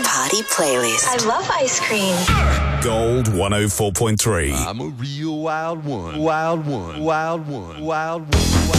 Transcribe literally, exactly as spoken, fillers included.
Party playlist. I love ice cream. Gold one oh four point three. I'm a real wild one. Wild one. Wild one. Wild one.